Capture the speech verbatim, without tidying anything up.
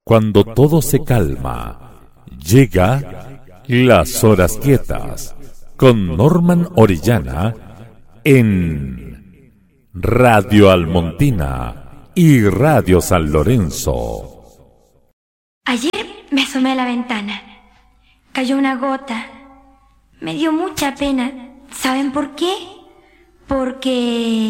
Cuando todo se calma, llega Las Horas Quietas con Norman Orellana en Radio Almontina y Radio San Lorenzo. Ayer me asomé a la ventana. Cayó una gota. Me dio mucha pena. ¿Saben por qué? Porque...